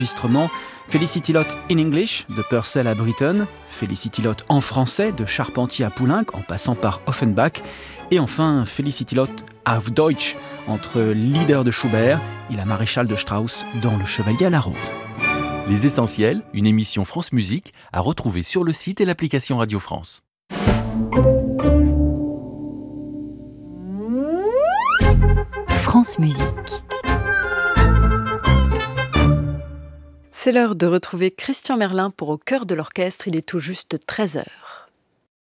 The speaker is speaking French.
enregistrements, Felicity Lot in English de Purcell à Britten, Felicity Lot en français de Charpentier à Poulenc en passant par Offenbach, et enfin Felicity Lot auf Deutsch entre Lieder de Schubert et la maréchale de Strauss dans Le Chevalier à la Rose. Les Essentiels, une émission France Musique à retrouver sur le site et l'application Radio France. France Musique. C'est l'heure de retrouver Christian Merlin pour Au cœur de l'orchestre. Il est tout juste 13h.